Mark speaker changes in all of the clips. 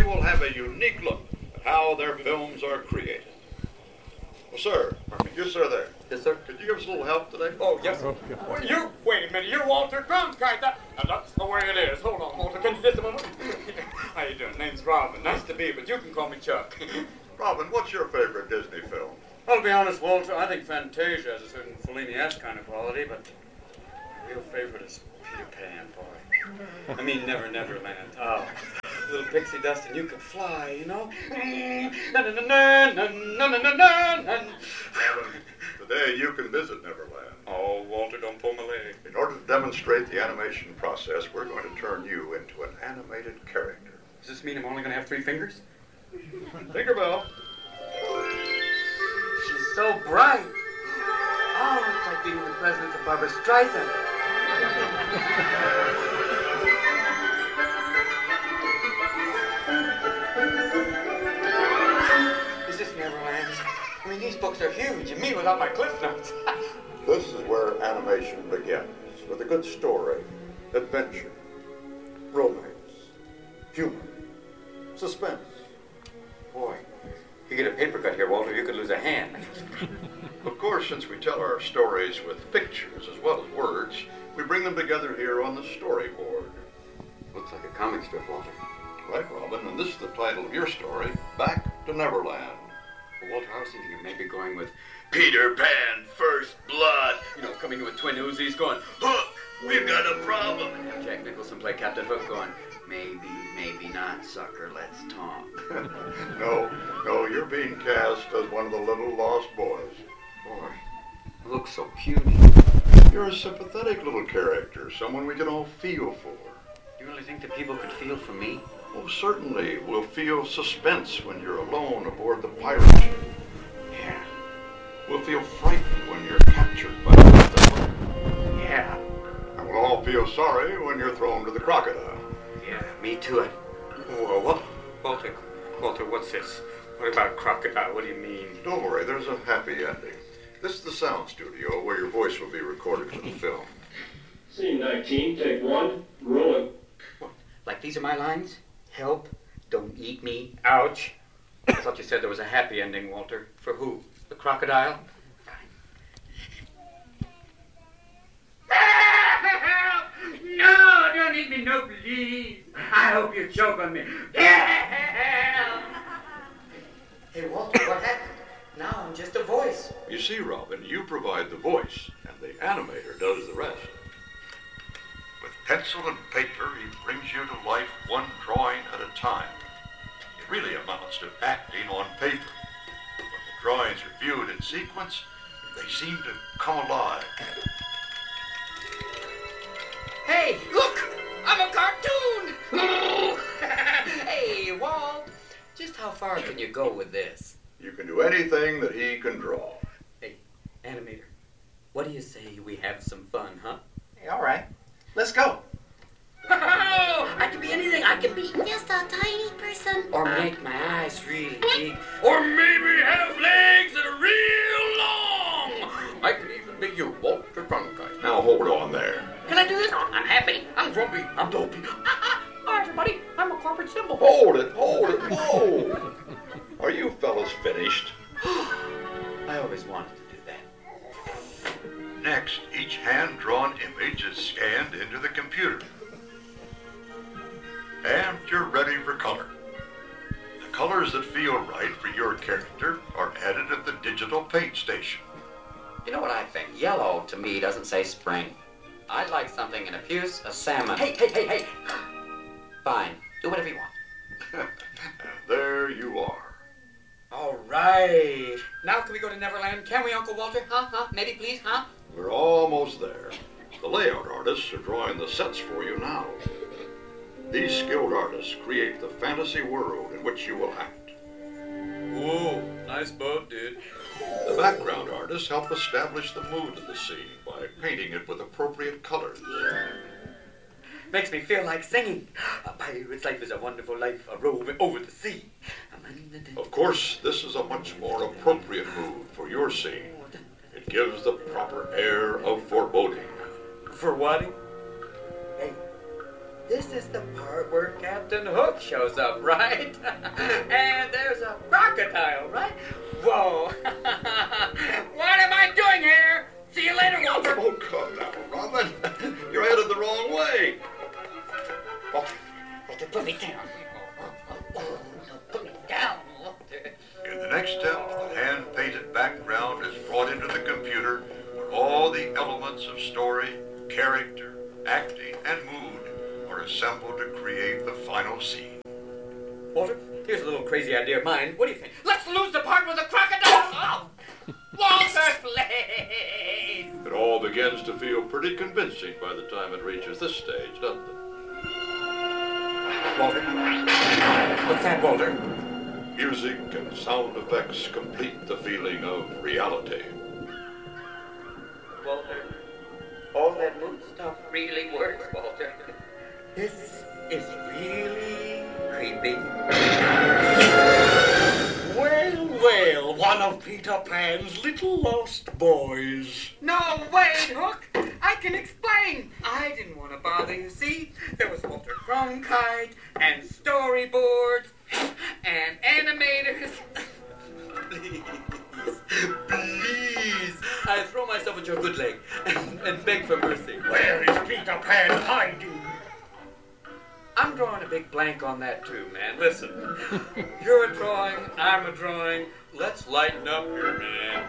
Speaker 1: will have a unique look at how their films are created. Well, sir, you sir there.
Speaker 2: Yes, sir.
Speaker 1: Could you give us a little help today?
Speaker 2: Oh, yes. Well, wait a minute. You're Walter Cronkite. That's the way it is. Hold on, Walter. Can you just a moment? How you doing? Name's Robin. Nice to be, but you can call me Chuck.
Speaker 1: Robin, what's your favorite Disney film?
Speaker 2: I'll be honest, Walter. I think Fantasia has a certain Fellini-esque kind of quality, but my real favorite is Peter Pan, boy. I mean, Neverland. Oh, little pixie dust and you could fly, you know?
Speaker 1: Today you can visit Neverland.
Speaker 2: Oh, Walter, don't pull my leg.
Speaker 1: In order to demonstrate the animation process, we're going to turn you into an animated character.
Speaker 2: Does this mean I'm only going to have 3 fingers?
Speaker 1: Tinkerbell.
Speaker 3: She's so bright. Oh, it's like being in the presence of Barbara Streisand. Is this Neverland? I mean, these books are huge, and me without my Cliff Notes.
Speaker 1: This is where animation begins, with a good story, adventure, romance, humor, suspense.
Speaker 2: Boy, you get a paper cut here, Walter, you could lose a hand.
Speaker 1: Of course, since we tell our stories with pictures as well as words, we bring them together here on the storyboard.
Speaker 2: Looks like a comic strip, Walter.
Speaker 1: Right, Robin, and this is the title of your story, Back to Neverland.
Speaker 2: Well, Walter, I was thinking of maybe going with Peter Pan, First Blood. You know, coming in with twin Uzis going, Hook, we've got a problem. And Jack Nicholson play Captain Hook going, maybe not, sucker, let's talk.
Speaker 1: No, you're being cast as one of the little lost boys.
Speaker 2: Boy, you look so puny.
Speaker 1: You're a sympathetic little character, someone we can all feel for.
Speaker 2: You really think that people could feel for me?
Speaker 1: Oh, certainly. We'll feel suspense when you're alone aboard the pirate ship.
Speaker 2: Yeah.
Speaker 1: We'll feel frightened when you're captured by the hook.
Speaker 2: Yeah.
Speaker 1: And we'll all feel sorry when you're thrown to the crocodile.
Speaker 2: Yeah, me too. Whoa, what? Walter, what's this? What about crocodile? What do you mean?
Speaker 1: Don't worry, there's a happy ending. This is the sound studio where your voice will be recorded for the film.
Speaker 4: Scene 19, take 1, rolling.
Speaker 2: What? Like these are my lines? Help, don't eat me, ouch. I thought you said there was a happy ending, Walter. For who? The crocodile? No, don't eat me, no, please. I hope you choke on me.
Speaker 3: Hey, Walter, what happened? Now I'm just a voice.
Speaker 1: You see, Robin, you provide the voice, and the animator does the rest. With pencil and paper, he brings you to life one drawing at a time. It really amounts to acting on paper. When the drawings are viewed in sequence, they seem to come alive.
Speaker 3: Hey, look! I'm a cartoon! Hey, Walt, just how far can you go with this?
Speaker 1: You can do anything that he can draw.
Speaker 2: Hey, animator, what do you say we have some fun, huh?
Speaker 3: Hey, all right. Let's go.
Speaker 2: I can be anything. I can be...
Speaker 5: Just a tiny person.
Speaker 2: Or make my eyes really big. Or maybe have legs that are real long. I can even be you, Walter Cronkite.
Speaker 1: Now hold on there.
Speaker 2: Can I do this? I'm happy. I'm grumpy. I'm dopey. Hi, everybody. I'm a corporate symbol.
Speaker 1: Hold it. Whoa! Are you fellas finished?
Speaker 2: I always wanted to do that.
Speaker 1: Next, each hand-drawn image is scanned into the computer. And you're ready for color. The colors that feel right for your character are added at the digital paint station.
Speaker 6: You know what I think? Yellow, to me, doesn't say spring. I'd like something in a puce, a salmon.
Speaker 2: Hey.
Speaker 6: Fine. Do whatever you want.
Speaker 1: And there you are.
Speaker 2: All right. Now can we go to Neverland? Can we, Uncle Walter? Huh? Maybe, please, huh?
Speaker 1: We're almost there. The layout artists are drawing the sets for you now. These skilled artists create the fantasy world in which you will act.
Speaker 2: Whoa, nice boat, dude.
Speaker 1: The background artists help establish the mood of the scene by painting it with appropriate colors.
Speaker 2: Makes me feel like singing. A pirate's life is a wonderful life, a roving over the sea.
Speaker 1: Of course, this is a much more appropriate mood for your scene. It gives the proper air of foreboding.
Speaker 2: For what? Hey,
Speaker 3: This is the part where Captain Hook shows up, right? And there's a crocodile, right? Whoa. What am I doing here? See you later, Walter.
Speaker 1: Oh, come now, Robin. You're headed the wrong way.
Speaker 3: Walter, put me down. Oh, no, put me down, Walter.
Speaker 1: In the next step, the hand-painted background is brought into the computer where all the elements of story, character, acting, and mood are assembled to create the final scene.
Speaker 3: Walter, here's a little crazy idea of mine. What do you think? Let's lose the part with the crocodile! Oh! Walter, please!
Speaker 1: It all begins to feel pretty convincing by the time it reaches this stage, doesn't it?
Speaker 3: Walter? What's that, Walter?
Speaker 1: Music and sound effects complete the feeling of reality.
Speaker 3: Walter, all that mood stuff really works, Walter. This is really creepy.
Speaker 5: Well, one of Peter Pan's little lost boys.
Speaker 3: No, wait, Hook! I can explain! I didn't want to bother you, see? There was Walter Cronkite, and storyboards, and animators. Please, I throw myself at your good leg and beg for mercy.
Speaker 5: Where is Peter Pan hiding?
Speaker 3: I'm drawing a big blank on that too, man. Listen, you're a drawing, I'm a drawing. Let's lighten up here, man.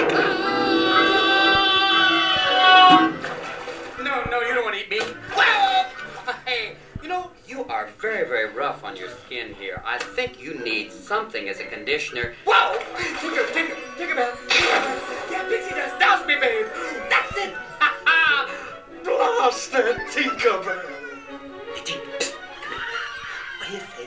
Speaker 3: No, you don't want to eat me. Whoa! Hey, you know, you are very, very rough on your skin here. I think you need something as a conditioner. Whoa! Take a bath. Yeah, Pixie dust. Douse me, babe. That's it.
Speaker 5: Blast that Tinkerbell.
Speaker 3: Hey, Tink. What do you say,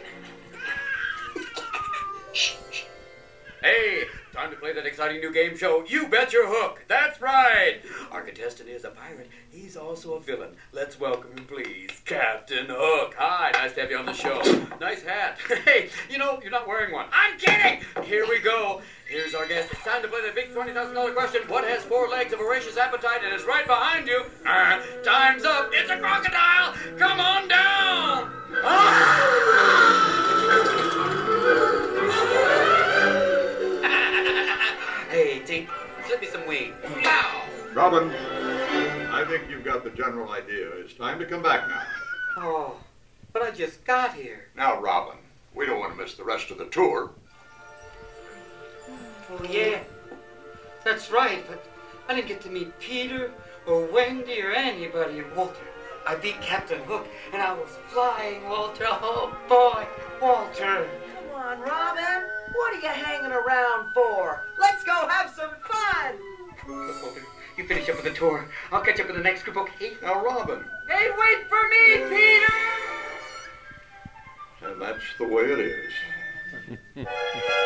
Speaker 3: Shh. Hey, time to play that exciting new game show, You Bet Your Hook. That's right. Our contestant is a pirate. He's also a villain. Let's welcome him, please, Captain Hook. Hi, nice to have you on the show. Nice hat. Hey, you know, you're not wearing one. I'm kidding. Here we go. Here's our guest. It's time to play the big $20,000 question. What has 4 legs, a voracious appetite, and is right behind you? Time's up. It's a crocodile. Come on down. Hey, Tink, slip me some wings. Pow!
Speaker 1: Robin, I think you've got the general idea. It's time to come back now.
Speaker 3: Oh, but I just got here.
Speaker 1: Now, Robin, we don't want to miss the rest of the tour.
Speaker 3: Oh, yeah. That's right, but I didn't get to meet Peter or Wendy or anybody. Walter, I beat Captain Hook, and I was flying, Walter. Oh, boy, Walter.
Speaker 7: Come on, Robin. What are you hanging around for? Let's go have some fun.
Speaker 3: Look, Walter, you finish up with the tour. I'll catch up with the next group, okay?
Speaker 1: Now, Robin.
Speaker 3: Hey, wait for me, Peter!
Speaker 1: And that's the way it is.